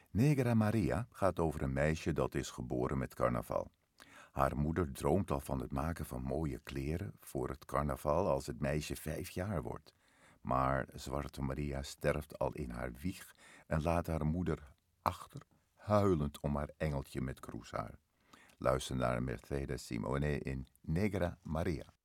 Negra Maria gaat over een meisje dat is geboren met carnaval. Haar moeder droomt al van het maken van mooie kleren voor het carnaval als het meisje 5 jaar wordt. Maar Zwarte Maria sterft al in haar wieg en laat haar moeder achter, huilend om haar engeltje met kroeshaar. Luister naar Mercedes Simone in Negra Maria.